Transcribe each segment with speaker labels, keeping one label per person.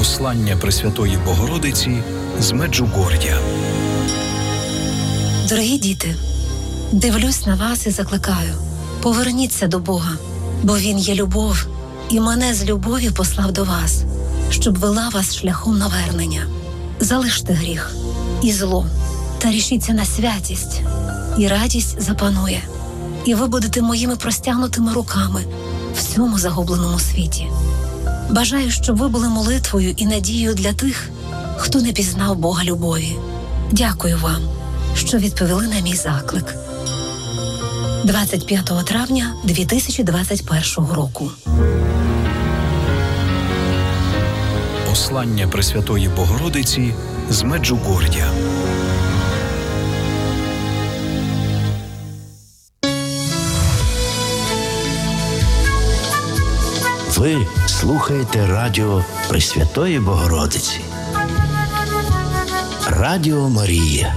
Speaker 1: Послання Пресвятої Богородиці з Меджугор'я.
Speaker 2: Дорогі діти, дивлюсь на вас і закликаю: поверніться до Бога, бо Він є любов, і мене з любові послав до вас, щоб вела вас шляхом навернення. Залиште гріх і зло, та рішіться на святість, і радість запанує, і ви будете моїми простягнутими руками в цьому загубленому світі. Бажаю, щоб ви були молитвою і надією для тих, хто не пізнав Бога любові. Дякую вам, що відповіли на мій заклик. 25 травня 2021 року.
Speaker 1: Послання Пресвятої Богородиці з Меджугор'я.
Speaker 3: Ви слухаєте радіо Пресвятої Богородиці. Радіо Марія.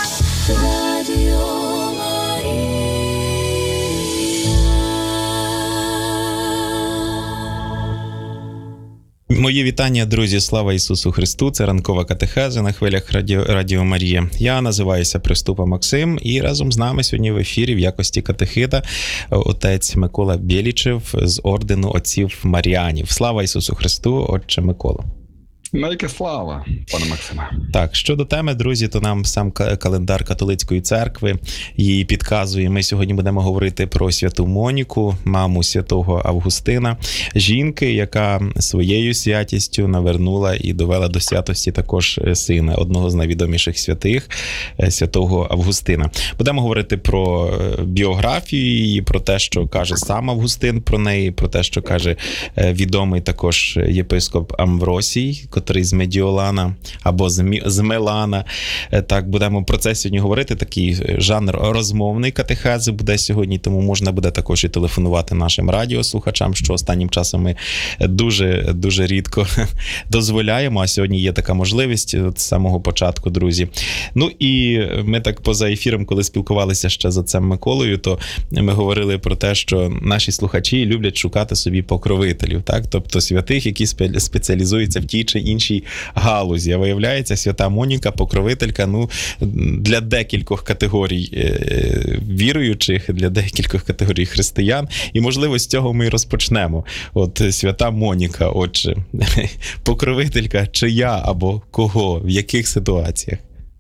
Speaker 4: Мої вітання, друзі, слава Ісусу Христу, це ранкова катехеза на хвилях Радіо Марія. Я називаюся Приступа Максим, і разом з нами сьогодні в ефірі в якості катехита отець Микола Бєлічев з ордену отців Маріанів. Слава Ісусу Христу, отче Микола.
Speaker 5: Навіки слава, пане Максиме.
Speaker 4: Так, щодо теми, друзі, то нам сам календар католицької церкви її підказує. Ми сьогодні будемо говорити про святу Моніку, маму святого Августина, жінки, яка своєю святістю навернула і довела до святості також сина, одного з найвідоміших святих, святого Августина. Будемо говорити про біографію її, про те, що каже сам Августин про неї, про те, що каже відомий також єпископ Амвросій, котрий з Медіолана або з Милана. Так, будемо про це сьогодні говорити. Такий жанр розмовний катехези буде сьогодні, тому можна буде також і телефонувати нашим радіослухачам, що останнім часом ми дуже рідко дозволяємо, а сьогодні є така можливість з самого початку, друзі. Ну і ми так поза ефіром, коли спілкувалися ще з отцем Миколою, то ми говорили про те, що наші слухачі люблять шукати собі покровителів, так? Тобто святих, які спеціалізуються в тій чи іншій галузі. А виявляється, свята Моніка покровителька, для декількох категорій віруючих, для декількох категорій християн. І, можливо, з цього ми і розпочнемо. От свята Моніка, отже, покровителька чия або кого, в яких ситуаціях?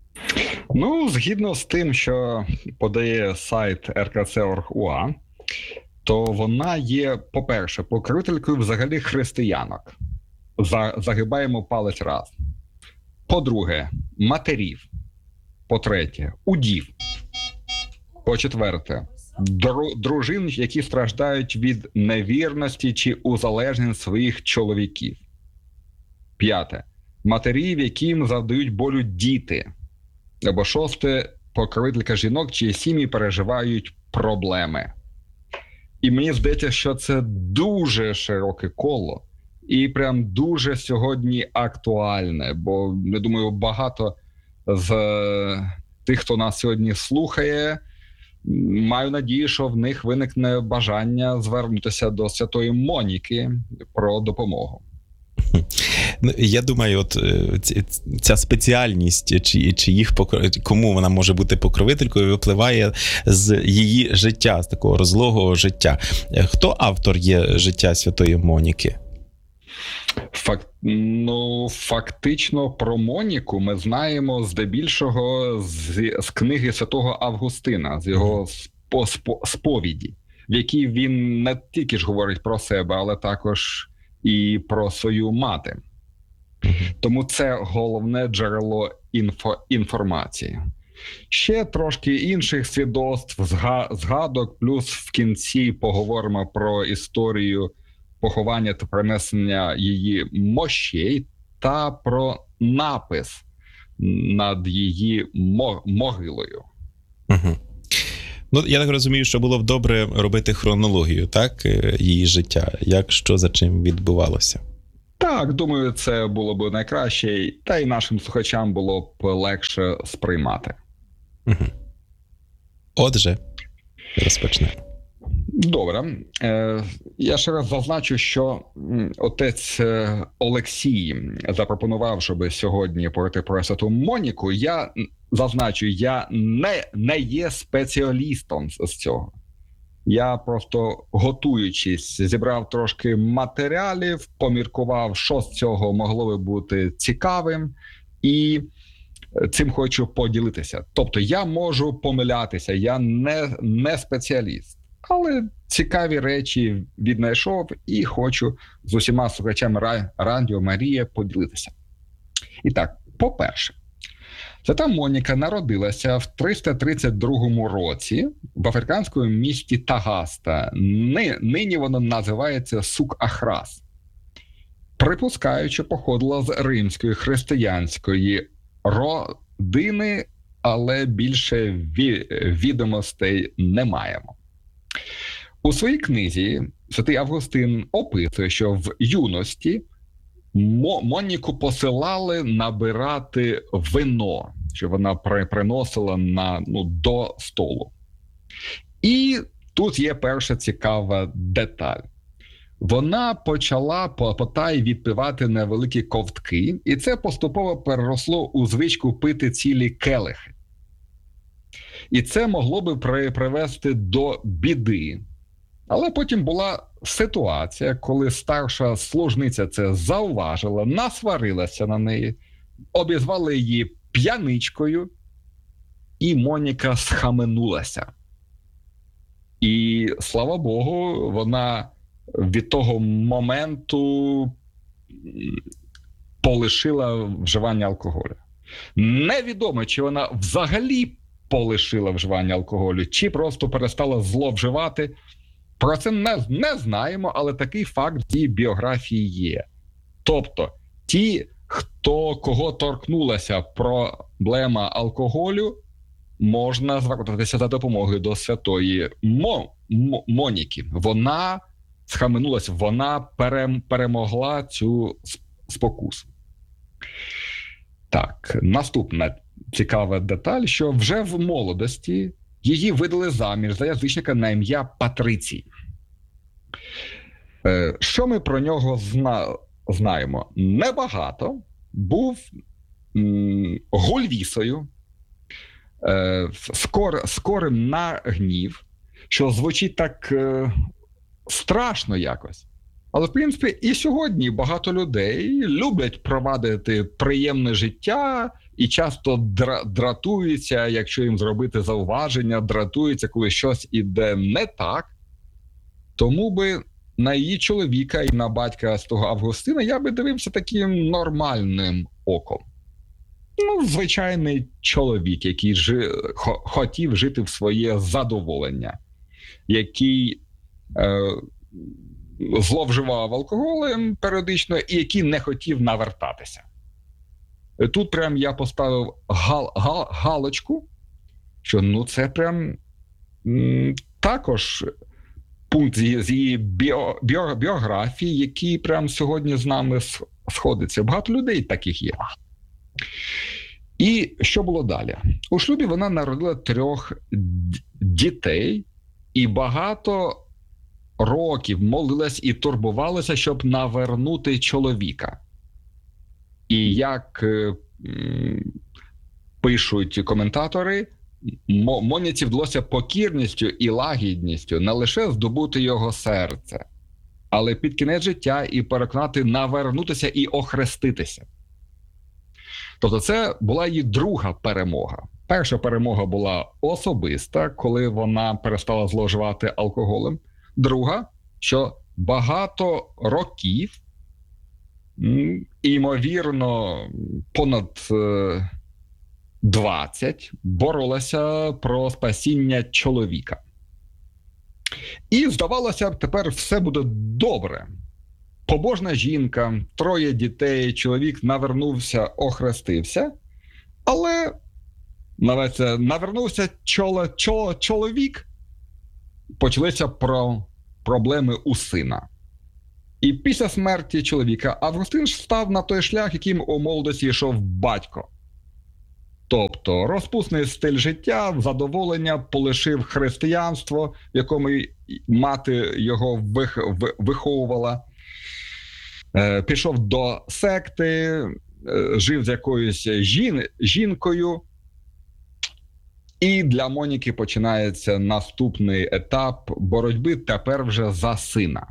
Speaker 5: Згідно з тим, що подає сайт rkc.org.ua, то вона є, по-перше, покровителькою взагалі християнок. Загибаємо палець раз. По-друге, матерів. По-третє, удів. По-четверте, дружин, які страждають від невірності чи узалежнень своїх чоловіків. П'яте, матерів, яким завдають болю діти. Або шосте, покровителька жінок, чиї сім'ї переживають проблеми. І мені здається, що це дуже широке коло. І прям дуже сьогодні актуальне, бо, я думаю, багато з тих, хто нас сьогодні слухає, маю надію, що в них виникне бажання звернутися до святої Моніки про допомогу.
Speaker 4: Я думаю, от ця спеціальність, чи їх кому вона може бути покровителькою, випливає з її життя, з такого розлогого життя. Хто автор є життя святої Моніки?
Speaker 5: Фактично про Моніку ми знаємо здебільшого з книги святого Августина, з його сповіді, в якій він не тільки ж говорить про себе, але також і про свою мати. Тому це головне джерело інформації. Ще трошки інших свідоцтв, згадок, плюс в кінці поговоримо про історію поховання та принесення її мощей та про напис над її могилою.
Speaker 4: Я так розумію, що було б добре робити хронологію, так, її життя, як, що, за чим відбувалося.
Speaker 5: Так, думаю, це було б найкраще, та й нашим слухачам було б легше сприймати.
Speaker 4: Отже, розпочнемо.
Speaker 5: Добре. Я ще раз зазначу, що отець Олексій запропонував, щоб сьогодні поговорити про Святу Моніку. Я зазначу, я не є спеціалістом з цього. Я просто, готуючись, зібрав трошки матеріалів, поміркував, що з цього могло би бути цікавим, і цим хочу поділитися. Тобто я можу помилятися, я не спеціаліст, але цікаві речі віднайшов і хочу з усіма слухачами Радіо Марія поділитися. І так, по-перше, Свята Моніка народилася в 332 році в африканському місті Тагаста. Нині воно називається Сук-Ахрас. Припускаючи, походила з римської християнської родини, але більше відомостей не маємо. У своїй книзі святий Августин описує, що в юності Моніку посилали набирати вино, що вона приносила до столу. І тут є перша цікава деталь. Вона почала потай відпивати невеликі ковтки, і це поступово переросло у звичку пити цілі келихи. І це могло би привести до біди. Але потім була ситуація, коли старша служниця це зауважила, насварилася на неї, обізвали її п'яничкою, і Моніка схаменулася. І, слава Богу, вона від того моменту полишила вживання алкоголю. Невідомо, чи вона взагалі полишила вживання алкоголю, чи просто перестала зловживати. Про це не знаємо, але такий факт в її біографії є. Тобто, ті, кого торкнулася проблема алкоголю, можна звертатися за допомогою до святої Моніки. Вона схаменулася, вона перемогла цю спокусу. Так, наступна цікава деталь, що вже в молодості її видали заміж за язичника на ім'я Патрицій. Що ми про нього знаємо? Небагато. Був гульвісою, скорим на гнів, що звучить так страшно якось. Але, в принципі, і сьогодні багато людей люблять провадити приємне життя і часто дратуються, якщо їм зробити зауваження, дратуються, коли щось іде не так. Тому би на її чоловіка і на батька святого Августина я би дивився таким нормальним оком. Звичайний чоловік, який хотів жити в своє задоволення, який зловживав алкоголем періодично і який не хотів навертатися. Тут прям я поставив галочку, що це прям також пункт з її біографії, який прям сьогодні з нами сходиться. Багато людей таких є. І що було далі? У шлюбі вона народила 3 дітей і багато років молилась і турбувалася, щоб навернути чоловіка. І як пишуть коментатори, Моніці вдалося покірністю і лагідністю не лише здобути його серце, але під кінець життя і переконати навернутися і охреститися. Тобто це була її друга перемога. Перша перемога була особиста, коли вона перестала зловживати алкоголем. Друга, що багато років, ймовірно, понад 20, боролася про спасіння чоловіка. І, здавалося б, тепер все буде добре. Побожна жінка, 3 дітей, чоловік навернувся, охрестився, але навернувся чоловік, почалися проблеми у сина. І після смерті чоловіка Августин став на той шлях, яким у молодості йшов батько. Тобто розпусний стиль життя, задоволення, полишив християнство, в якому мати його виховувала, пішов до секти, жив з якоюсь жінкою. І для Моніки починається наступний етап боротьби тепер вже за сина.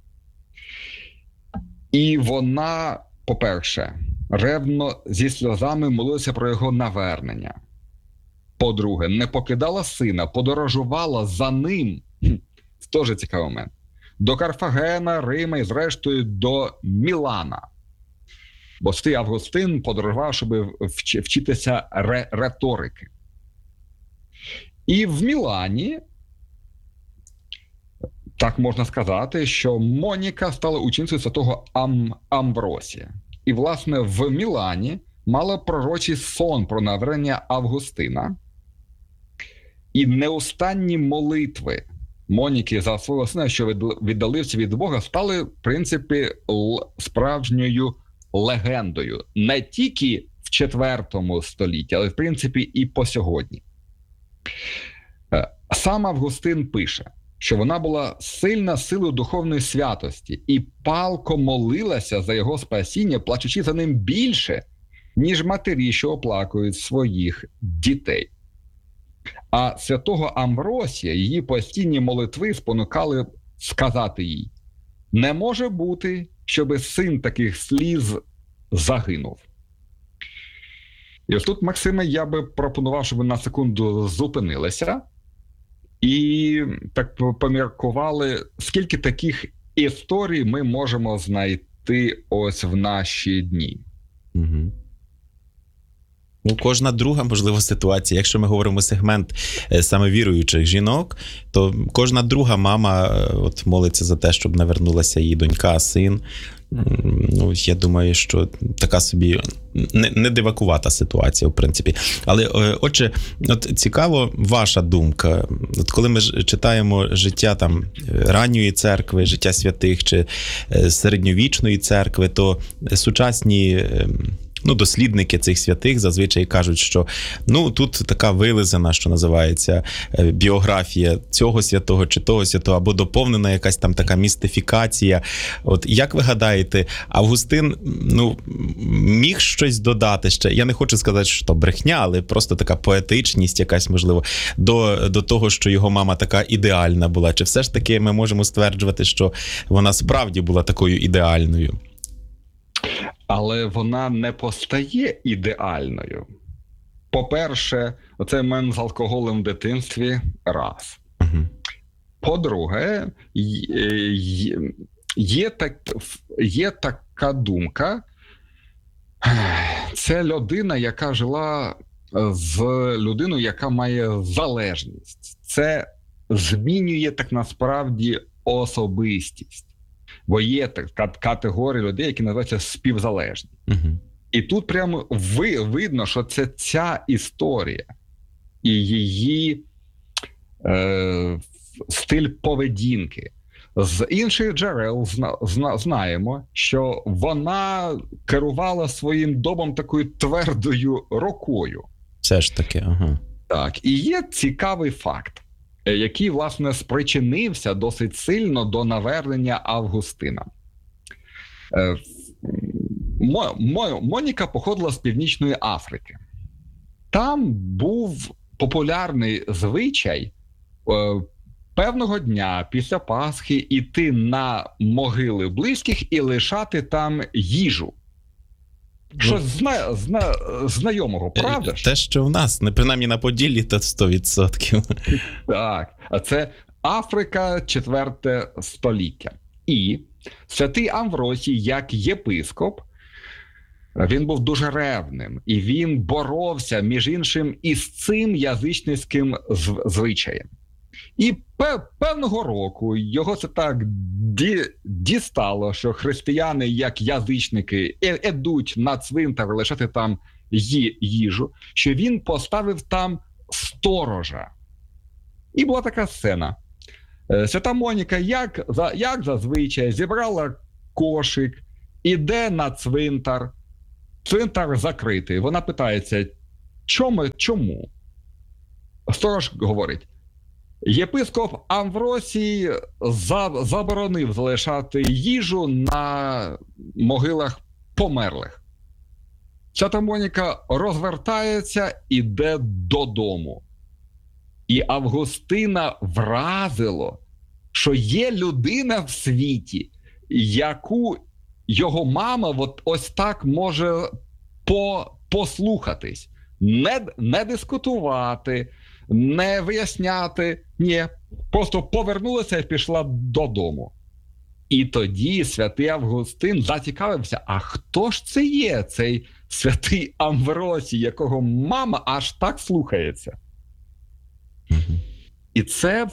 Speaker 5: І вона, по-перше, ревно зі сльозами молилася про його навернення. По-друге, не покидала сина, подорожувала за ним. Це теж цікавий момент. До Карфагена, Рима і зрештою до Мілана. Бо святий Августин подорожував, щоб вчитися риторики. І в Мілані, так можна сказати, що Моніка стала ученицею святого Амвросія. І, власне, в Мілані мала пророчий сон про навернення Августина. І неустанні молитви Моніки за свого сина, що віддалився від Бога, стали, в принципі, справжньою легендою. Не тільки в IV столітті, але, в принципі, і по сьогодні. Сам Августин пише, що вона була сильна силою духовної святості і палко молилася за його спасіння, плачучи за ним більше, ніж матері, що оплакують своїх дітей. А святого Амвросія її постійні молитви спонукали сказати їй: «Не може бути, щоби син таких сліз загинув». І ось тут, Максиме, я би пропонував, щоб ви на секунду зупинилися і так поміркували, скільки таких історій ми можемо знайти ось в наші дні.
Speaker 4: Угу. Ну, кожна друга, можливо, ситуація. Якщо ми говоримо сегмент саме віруючих жінок, то кожна друга мама от молиться за те, щоб навернулася її донька, син. Ну, я думаю, що така собі не дивакувата ситуація, в принципі. Але, отже, от цікаво ваша думка. От коли ми читаємо життя там ранньої церкви, життя святих чи середньовічної церкви, то сучасні дослідники цих святих зазвичай кажуть, що тут така вилизана, що називається, біографія цього святого чи того святого, або доповнена якась там така містифікація. От як ви гадаєте, Августин міг щось додати ще? Я не хочу сказати, що то брехня, але просто така поетичність якась, можливо, до того, що його мама така ідеальна була. Чи все ж таки ми можемо стверджувати, що вона справді була такою ідеальною?
Speaker 5: Але вона не постає ідеальною. По-перше, оцей момент з алкоголем в дитинстві – раз. По-друге, є така думка, це людина, яка жила з людиною, яка має залежність. Це змінює так насправді особистість. Бо є така категорія людей, які називаються співзалежні. І тут прямо видно, що це ця історія і її стиль поведінки. З інших джерел знаємо, що вона керувала своїм домом такою твердою рукою.
Speaker 4: Все ж таки, ага.
Speaker 5: Так, і є цікавий факт, який, власне, спричинився досить сильно до навернення Августина. Моніка походила з Північної Африки. Там був популярний звичай певного дня після Пасхи іти на могили близьких і лишати там їжу. Щось знайомого, правда ж?
Speaker 4: Те, що в нас, не принаймні на Поділлі, то 100%.
Speaker 5: Так, а це Африка, 4 століття. І святий Амвросій, як єпископ, він був дуже ревним. І він боровся, між іншим, із цим язичницьким звичаєм. І певного року його це так дістало, що християни, як язичники, ідуть на цвинтар лишати там їжу, що він поставив там сторожа. І була така сцена. Свята Моніка, як зазвичай, зібрала кошик, іде на цвинтар. Цвинтар закритий. Вона питається, Чому? Сторож говорить, єпископ Амвросій заборонив залишати їжу на могилах померлих. Свята Моніка розвертається, іде додому. І Августина вразило, що є людина в світі, яку його мама ось так може послухатись. Не дискутувати, не виясняти. Ні, просто повернулася і пішла додому. І тоді святий Августин зацікавився, а хто ж це є, цей святий Амвросій, якого мама аж так слухається? І це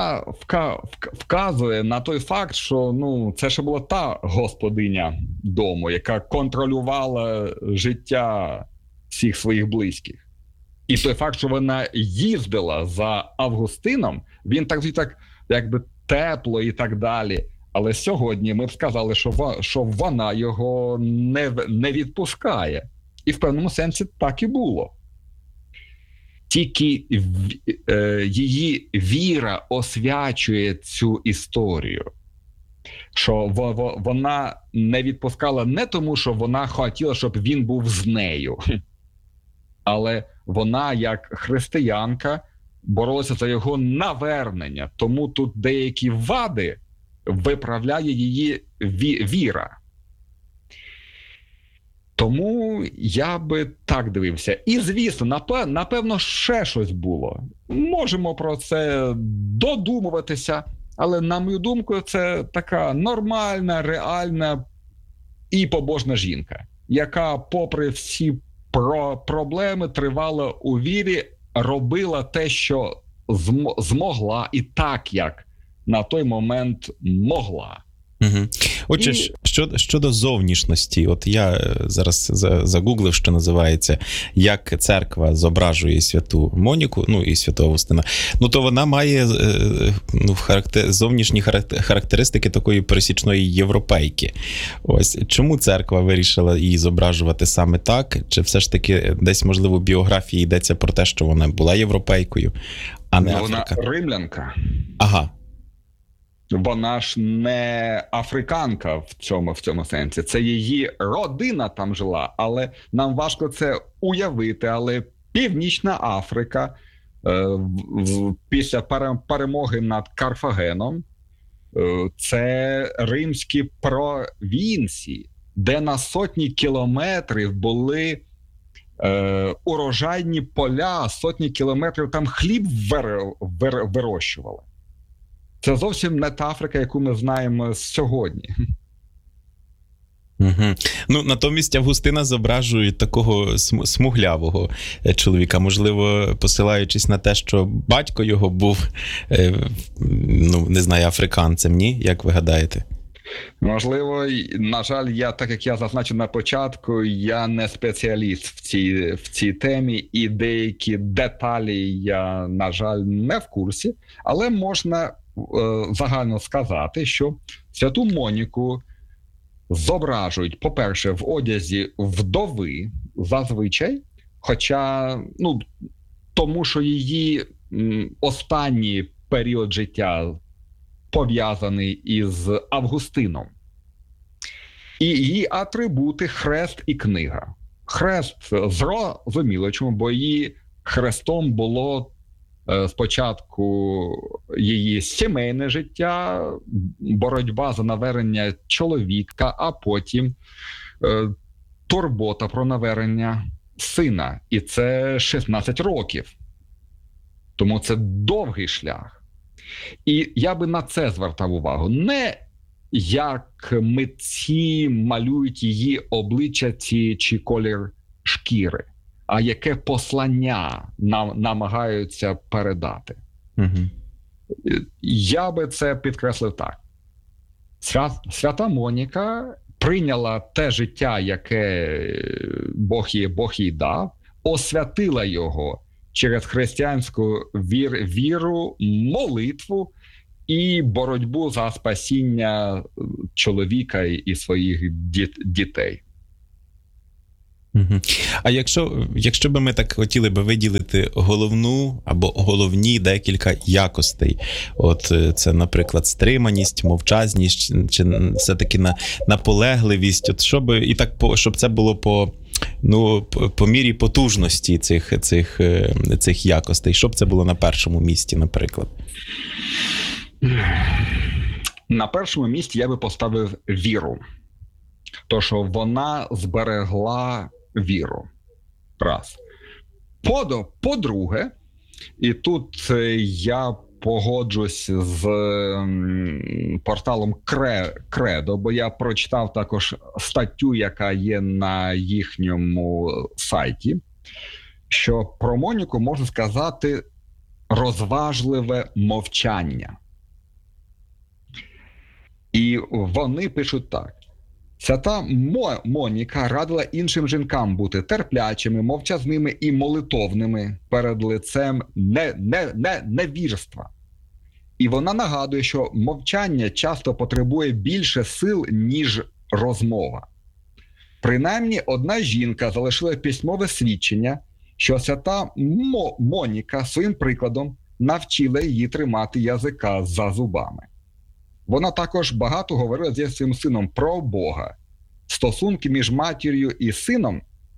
Speaker 5: вказує на той факт, що це ще була та господиня дому, яка контролювала життя всіх своїх близьких. І той факт, що вона їздила за Августином, він так якби тепло і так далі. Але сьогодні ми б сказали, що вона його не відпускає. І в певному сенсі так і було. Тільки її віра освячує цю історію. Що вона не відпускала не тому, що вона хотіла, щоб він був з нею. Але вона, як християнка, боролася за його навернення. Тому тут деякі вади виправляє її віра. Тому я би так дивився. І, звісно, напевно, ще щось було. Можемо про це додумуватися, але, на мою думку, це така нормальна, реальна і побожна жінка, яка, попри всі проблеми, тривала у вірі, робила те, що змогла, і так, як на той момент могла.
Speaker 4: Угу. Отже, щодо зовнішності, от я зараз загуглив, що називається, як церква зображує святу Моніку, і святого Августина, то вона має зовнішні характеристики такої пересічної європейки. Ось чому церква вирішила її зображувати саме так? Чи все ж таки десь, можливо, в біографії йдеться про те, що вона була європейкою, а не Африка?
Speaker 5: Вона римлянка.
Speaker 4: Ага.
Speaker 5: Вона ж не африканка в цьому сенсі. Це її родина там жила, але нам важко це уявити. Але Північна Африка після перемоги над Карфагеном це римські провінції, де на сотні кілометрів були урожайні поля, сотні кілометрів там хліб вирощували. Це зовсім не та Африка, яку ми знаємо сьогодні.
Speaker 4: Угу. Натомість Августина зображують такого смуглявого чоловіка, можливо, посилаючись на те, що батько його був, не знаю, африканцем, ні? Як ви гадаєте?
Speaker 5: Можливо, на жаль, так як я зазначив на початку, я не спеціаліст в цій темі, і деякі деталі я, на жаль, не в курсі, але можна загально сказати, що святу Моніку зображують, по-перше, в одязі вдови зазвичай, хоча, тому що її останній період життя пов'язаний із Августином. І її атрибути – хрест і книга. Хрест зрозуміло, чому, бо її хрестом було спочатку її сімейне життя, боротьба за навернення чоловіка, а потім турбота про навернення сина. І це 16 років. Тому це довгий шлях. І я би на це звертав увагу. Не як митці малюють її обличчя чи колір шкіри, а яке послання нам намагаються передати.
Speaker 4: Угу.
Speaker 5: Я би це підкреслив так. Свята Моніка прийняла те життя, яке Бог їй дав, освятила його через християнську віру, молитву і боротьбу за спасіння чоловіка і своїх дітей.
Speaker 4: Угу. А якщо би ми так хотіли би виділити головну або головні декілька якостей, от це, наприклад, стриманість, мовчазність, чи все-таки наполегливість, от щоб це було по мірі потужності цих якостей, щоб це було на першому місці, наприклад?
Speaker 5: На першому місці я би поставив віру. То, що вона зберегла віру. Раз. По-друге, і тут я погоджусь з порталом Кредо, бо я прочитав також статтю, яка є на їхньому сайті, що про Моніку можна сказати розважливе мовчання. І вони пишуть так. Свята Моніка радила іншим жінкам бути терплячими, мовчазними і молитовними перед лицем невірства. І вона нагадує, що мовчання часто потребує більше сил, ніж розмова. Принаймні, одна жінка залишила письмове свідчення, що свята Моніка своїм прикладом навчила її тримати язика за зубами. Вона також багато говорила зі своїм сином про Бога. Стосунки між матір'ю і сином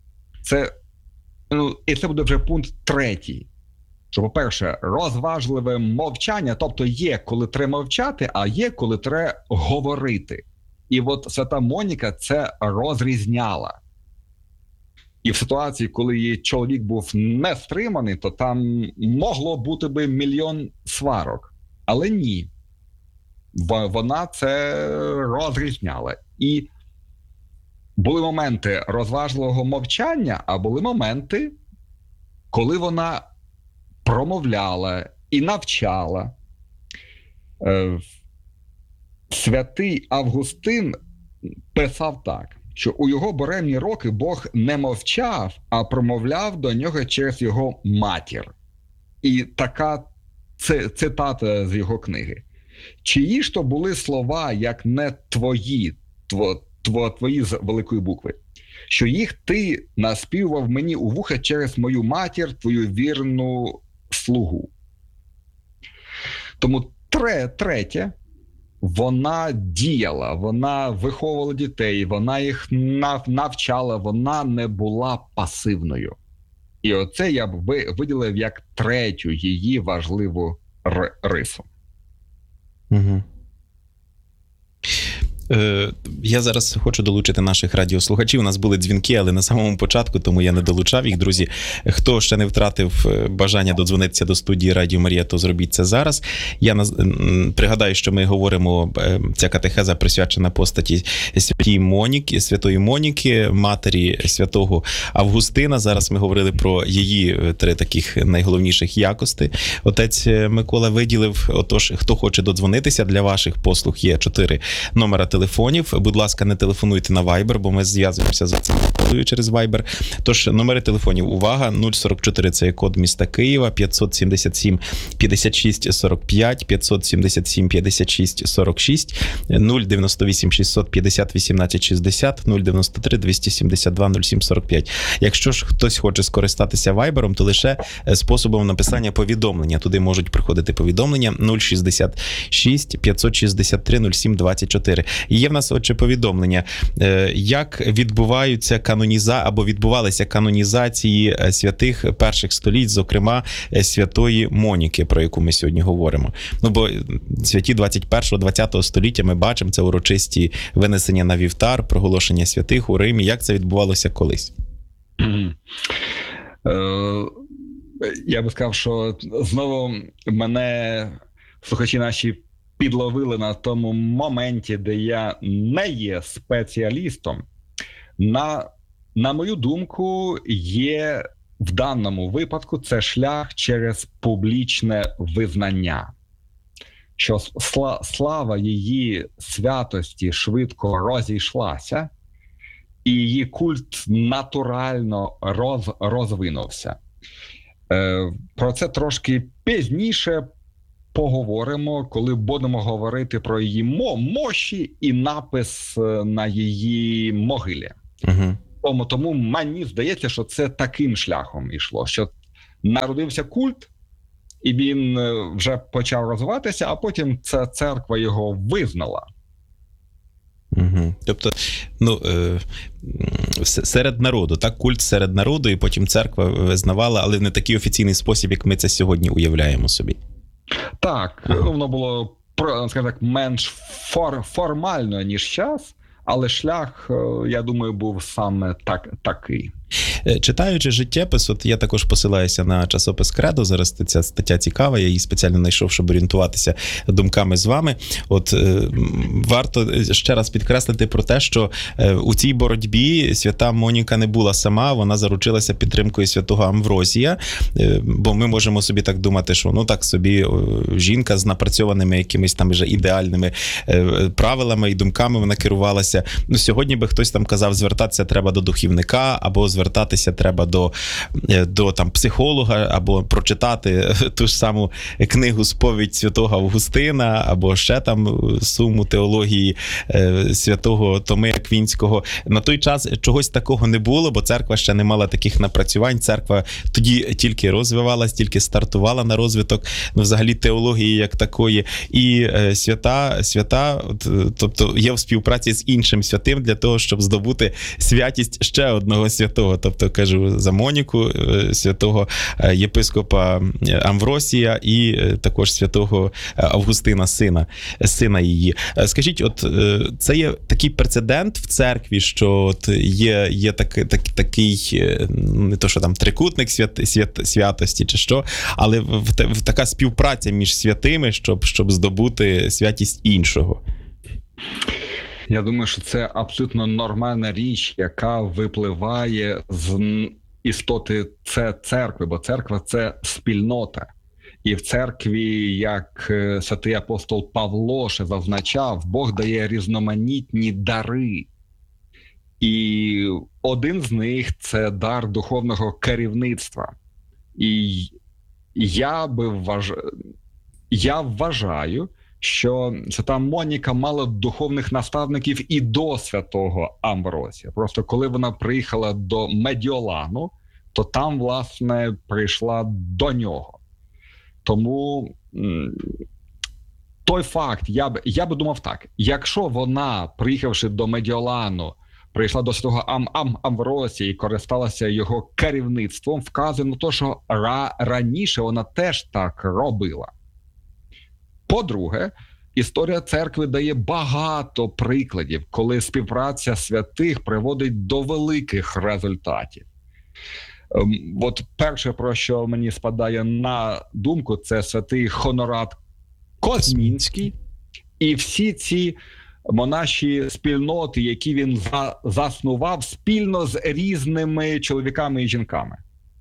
Speaker 5: і це буде вже пункт 3. Що, по-перше, розважливе мовчання, тобто є, коли треба мовчати, а є, коли треба говорити. І от свята Моніка це розрізняла. І в ситуації, коли її чоловік був не стриманий, то там могло бути би мільйон сварок. Але ні. Вона це розрізняла. І були моменти розважливого мовчання, а були моменти, коли вона промовляла і навчала. Святий Августин писав так, що у його буремні роки Бог не мовчав, а промовляв до нього через його матір. І така цитата з його книги. Чиї ж то були слова, як не твої, твої з великої букви, що їх ти наспівав мені у вуха через мою матір, твою вірну слугу. Тому третє, вона діяла, вона виховувала дітей, вона їх навчала, вона не була пасивною. І оце я б виділив як третю її важливу рису.
Speaker 4: Угу. Я зараз хочу долучити наших радіослухачів. У нас були дзвінки, але на самому початку, тому я не долучав їх, друзі. Хто ще не втратив бажання додзвонитися до студії Радіо Марія, то зробіть це зараз. Я пригадаю, що ми говоримо, ця катехеза присвячена постаті Святої Моніки, матері святого Августина. Зараз ми говорили про її 3 таких найголовніших якості. Отець Микола виділив, отож, хто хоче додзвонитися, для ваших послуг є 4 номера телефонів. Будь ласка, не телефонуйте на Viber, бо ми зв'язуємося за цим через Viber. Тож, номери телефонів, увага, 044 – це є код міста Києва, 577 56 45, 577 56 46, 098 650 18 60, 093 272 07 45. Якщо ж хтось хоче скористатися Viber'ом, то лише способом написання повідомлення. Туди можуть приходити повідомлення 066 563 07 24. Є в нас, отже, повідомлення. Як відбуваються відбувалися канонізації святих перших століть, зокрема, святої Моніки, про яку ми сьогодні говоримо. Бо святі 21-20 століття ми бачимо, це урочисті винесення на вівтар, проголошення святих у Римі. Як це відбувалося колись?
Speaker 5: Я би сказав, що знову мене слухачі наші підловили на тому моменті, де я не є спеціалістом. На мою думку, є в даному випадку це шлях через публічне визнання. Що слава її святості швидко розійшлася, і її культ натурально розвинувся. Про це трошки пізніше поговоримо, коли будемо говорити про її мощі і напис на її могилі.
Speaker 4: Угу.
Speaker 5: Тому мені здається, що це таким шляхом йшло, що народився культ, і він вже почав розвиватися, а потім ця церква його визнала.
Speaker 4: Угу. Тобто, серед народу, так, культ серед народу, і потім церква визнавала, але не такий офіційний спосіб, як ми це сьогодні уявляємо собі.
Speaker 5: Так, воно було, скажімо так, менш формально, ніж час, але шлях, я думаю, був саме такий.
Speaker 4: Читаючи життєпис, от я також посилаюся на часопис «Кредо», зараз ця стаття цікава, я її спеціально знайшов, щоб орієнтуватися думками з вами. От варто ще раз підкреслити про те, що у цій боротьбі свята Моніка не була сама, вона заручилася підтримкою святого Амвросія, бо ми можемо собі так думати, що так собі жінка з напрацьованими якимись там вже ідеальними правилами і думками вона керувалася. Сьогодні би хтось там казав, звертатися треба до духівника, або звертатися треба до там психолога, або прочитати ту ж саму книгу «Сповідь святого Августина», або ще там суму теології святого Томи Аквінського. На той час чогось такого не було, бо церква ще не мала таких напрацювань. Церква тоді тільки розвивалась, тільки стартувала на розвиток, взагалі теології як такої. І свята, тобто є в співпраці з іншим святим для того, щоб здобути святість ще одного святого. Тобто, кажу, за Моніку, святого єпископа Амвросія і також святого Августина, сина її. Скажіть, от це є такий прецедент в церкві, що от є такий, не то що там трикутник святості чи що, але така співпраця між святими, щоб здобути святість іншого.
Speaker 5: Я думаю, що це абсолютно нормальна річ, яка випливає з істоти церкви, бо церква – це спільнота. І в церкві, як святий апостол Павло ще зазначав, Бог дає різноманітні дари. І один з них – це дар духовного керівництва. І я вважаю, що свята Моніка мала духовних наставників і до святого Амвросія. Просто коли вона приїхала до Медіолану, то там, власне, прийшла до нього. Тому той факт, я би думав так, якщо вона, приїхавши до Медіолану, прийшла до святого Амвросія і користалася його керівництвом, вказує на те, що раніше вона теж так робила. По-друге, історія церкви дає багато прикладів, коли співпраця святих приводить до великих результатів. От перше, про що мені спадає на думку, це святий Хонорат Козмінський і всі ці монаші спільноти, які він заснував спільно з різними чоловіками і жінками.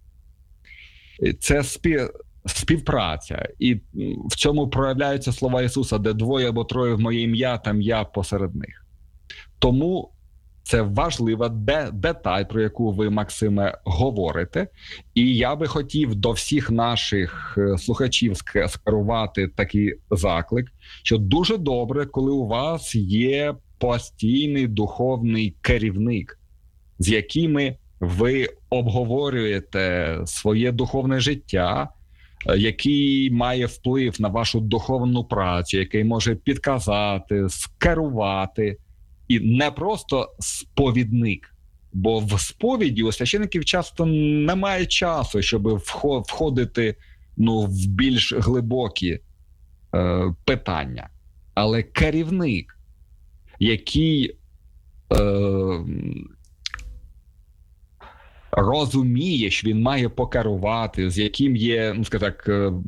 Speaker 5: Це співпраця. І в цьому проявляються слова Ісуса, де двоє або троє в моє ім'я, там я посеред них. Тому це важлива деталь, про яку ви, Максиме, говорите. І я би хотів до всіх наших слухачів скерувати такий заклик, що дуже добре, коли у вас є постійний духовний керівник, з якими ви обговорюєте своє духовне життя, який має вплив на вашу духовну працю, який може підказати, скерувати. І не просто сповідник, бо в сповіді у священиків часто немає часу, щоб входити в більш глибокі питання. Але керівник, який розуміє, що він має покерувати, з яким є, скажімо так,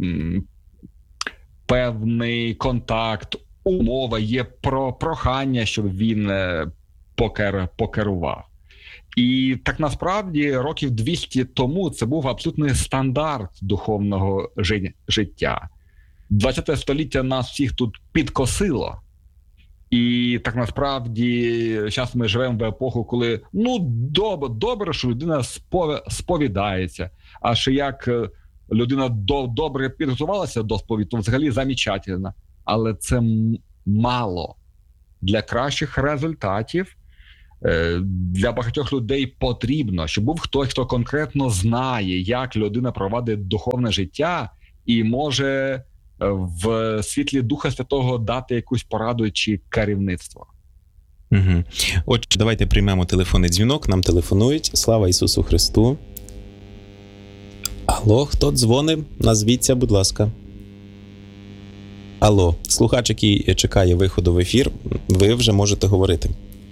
Speaker 5: певний контакт, умова, є прохання, щоб він покерував. І так насправді років 200 тому це був абсолютний стандарт духовного життя. 20 століття нас всіх тут підкосило. І так насправді зараз ми живемо в епоху, коли добре, що людина сповідається, а ще як людина добре підготувалася до сповіді, то взагалі замечательно. Але це мало. Для кращих результатів Для багатьох людей потрібно, щоб був хтось, хто конкретно знає, як людина провадить духовне життя і може в світлі Духа Святого дати якусь пораду чи керівництво.
Speaker 4: Угу. Отже, давайте приймемо телефонний дзвінок. Нам телефонують. Слава Ісусу Христу. Алло, хто дзвонив? Назвіться, будь ласка. Алло, слухач, який чекає виходу в ефір, ви вже можете говорити.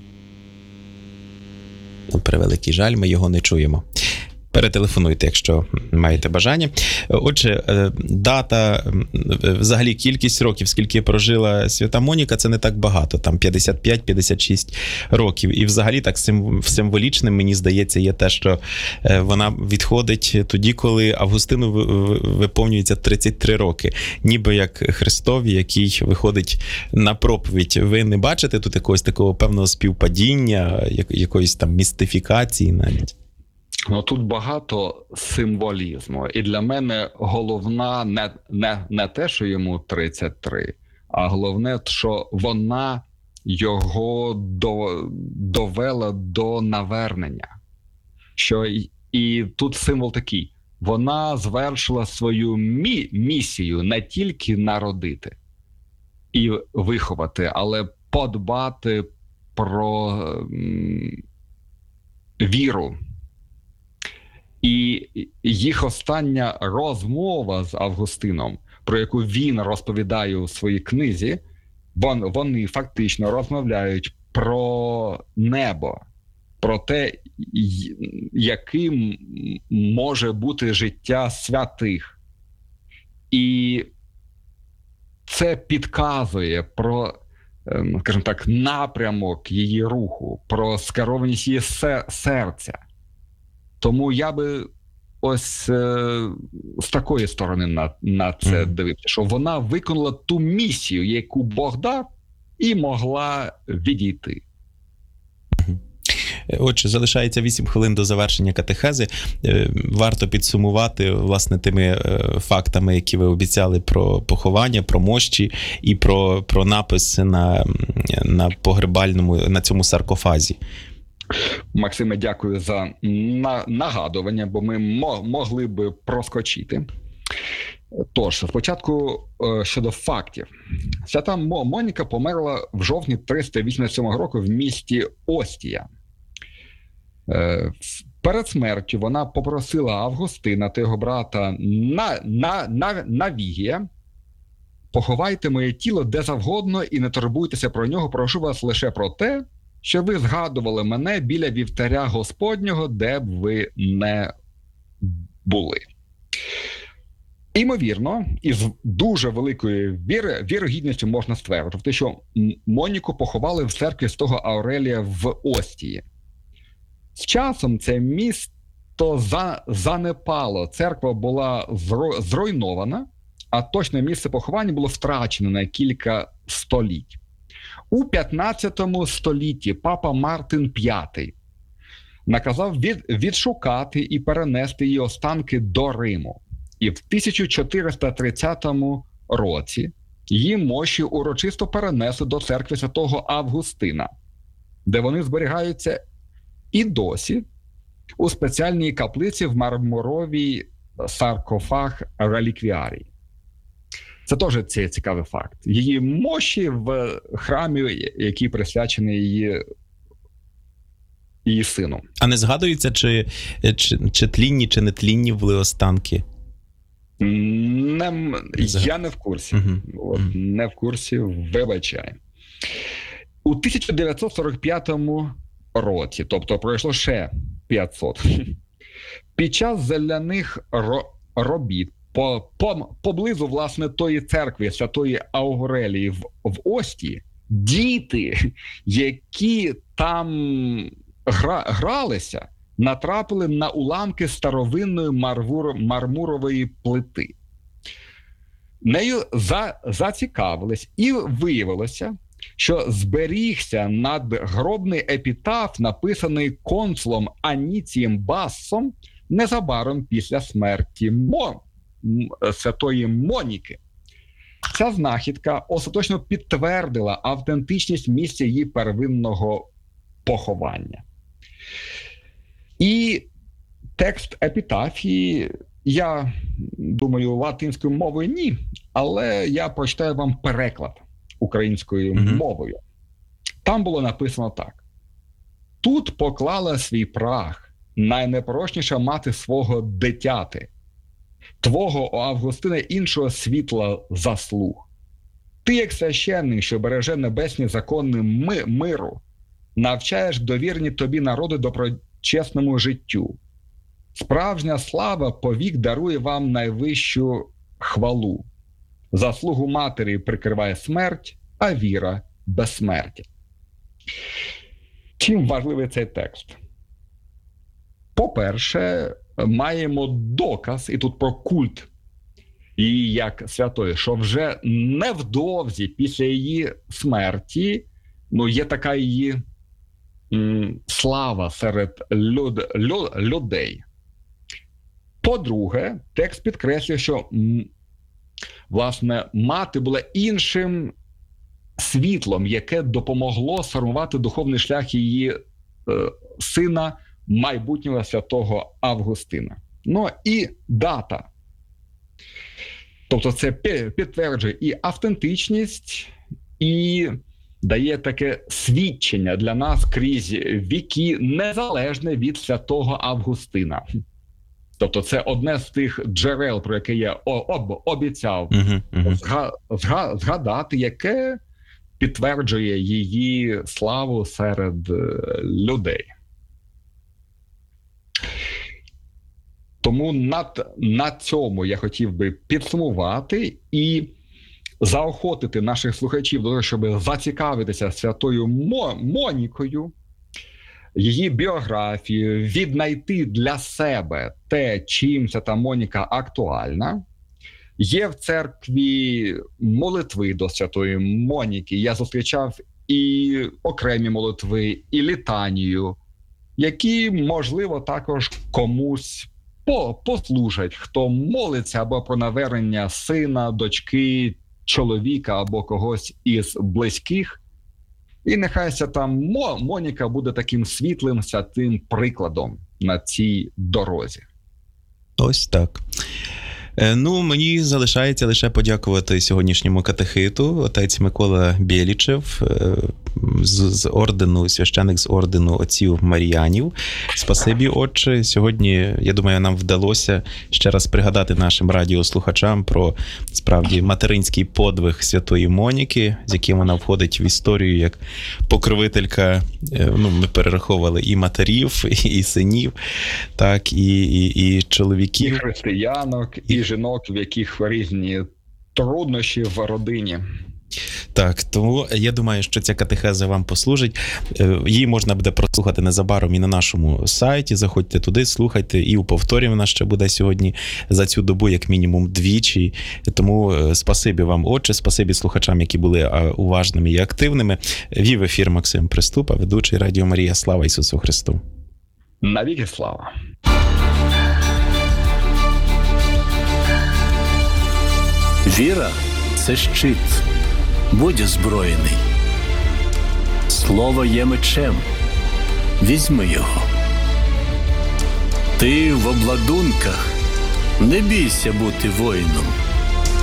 Speaker 4: На превеликий жаль, ми його не чуємо. Перетелефонуйте, якщо маєте бажання. Отже, дата, взагалі кількість років, скільки прожила Свята Моніка, це не так багато, там 55-56 років. І взагалі так символічним, мені здається, є те, що вона відходить тоді, коли Августину виповнюється 33 роки. Ніби як Христові, який виходить на проповідь. Ви не бачите тут якогось такого певного співпадіння, якоїсь там містифікації навіть?
Speaker 5: Ну, тут багато символізму. І для мене головна не те, що йому 33, а головне, що вона його довела до навернення. Що і тут символ такий. Вона звершила свою місію не тільки народити і виховати, але подбати про віру. І їх остання розмова з Августином, про яку він розповідає у своїй книзі, вони фактично розмовляють про небо, про те, яким може бути життя святих. І це підказує про, скажімо так, напрямок її руху, про скерованість її серця. Тому я би ось з такої сторони на це дивився, що вона виконала ту місію, яку Бог дав, і могла відійти.
Speaker 4: Отже, залишається 8 хвилин до завершення катехези. Варто підсумувати, власне, тими фактами, які ви обіцяли про поховання, про мощі і про напис на погребальному, на цьому саркофазі.
Speaker 5: Максиме, дякую за нагадування, бо ми могли би проскочити. Тож, спочатку щодо фактів. Свята Моніка померла в жовтні 387 року в місті Остія. Перед смертю вона попросила Августина та його брата Навігія: «Поховайте моє тіло де завгодно і не турбуйтеся про нього, прошу вас лише про те, що ви згадували мене біля вівтаря Господнього, де б ви не були». Імовірно, із дуже великою вірогідністю можна стверджувати, що Моніку поховали в церкві Святого Аурелія в Остії. З часом це місто занепало, церква була зруйнована, а точне місце поховання було втрачено на кілька століть. У 15 столітті папа Мартин V наказав відшукати і перенести її останки до Риму. І в 1430 році її мощі урочисто перенесли до церкви Святого Августина, де вони зберігаються і досі у спеціальній каплиці в мармуровій саркофаг реліквіарій. Це теж цікавий факт. Її мощі в храмі, який присвячений її сину.
Speaker 4: А не згадується, чи тлінні, чи не тлінні були останки?
Speaker 5: Я не в курсі. Не в курсі, вибачай. У 1945 році, тобто пройшло ще 500, під час земляних робіт поблизу, власне, тої церкви Святої Аурелії в Остії, діти, які там гралися, натрапили на уламки старовинної мармурової плити. Нею зацікавились, і виявилося, що зберігся надгробний епітаф, написаний консулом Аніцієм Бассом незабаром після смерті Святої Моніки. Ця знахідка остаточно підтвердила автентичність місця її первинного поховання. І текст епітафії, я думаю, латинською мовою ні, але я прочитаю вам переклад українською мовою. Там було написано так. «Тут поклала свій прах найнепорочніша мати свого дитяти, твого, о Августине, іншого світла заслуг. Ти, як священник, що береже небесні закони миру, навчаєш довірні тобі народи доброчесному життю. Справжня слава повік дарує вам найвищу хвалу. Заслугу матері прикриває смерть, а віра – безсмертя». Чим важливий цей текст? По-перше, маємо доказ, і тут про культ її як святої, що вже невдовзі після її смерті є така її слава серед людей. По-друге, текст підкреслює, що власне мати була іншим світлом, яке допомогло сформувати духовний шлях її сина, майбутнього святого Августина. Ну і дата. Тобто це підтверджує і автентичність, і дає таке свідчення для нас крізь віки, незалежне від святого Августина. Тобто це одне з тих джерел, про яке я обіцяв згадати, яке підтверджує її славу серед людей. Тому на цьому я хотів би підсумувати і заохотити наших слухачів до того, щоб зацікавитися святою Монікою, її біографією, віднайти для себе те, чим свята Моніка актуальна. Є в церкві молитви до святої Моніки. Я зустрічав і окремі молитви, і літанію, які, можливо, також комусь послужать, хто молиться або про навернення сина, дочки, чоловіка або когось із близьких. І нехай свята Моніка буде таким світлим, святим прикладом на цій дорозі.
Speaker 4: Ось так. Ну, мені залишається лише подякувати сьогоднішньому катехиту, отець Микола Бєлічев, з ордену, священик з ордену отців Маріянів. Спасибі, отче. Сьогодні, я думаю, нам вдалося ще раз пригадати нашим радіослухачам про, справді, материнський подвиг святої Моніки, з яким вона входить в історію як покровителька, ми перераховували і матерів, і синів, так, і чоловіків.
Speaker 5: І християнок, і жінок, в яких різні труднощі в родині.
Speaker 4: Так, тому я думаю, що ця катехеза вам послужить. Її можна буде прослухати незабаром і на нашому сайті. Заходьте туди, слухайте, і у повторі вона ще буде сьогодні за цю добу, як мінімум, двічі. Тому спасибі вам, отче, спасибі слухачам, які були уважними і активними. Вів ефір Максим Приступа, ведучий Радіо Марія. Слава Ісусу Христу!
Speaker 5: Навіки слава!
Speaker 3: Віра – це щит. Будь озброєний. Слово є мечем. Візьми його. Ти в обладунках. Не бійся бути воїном.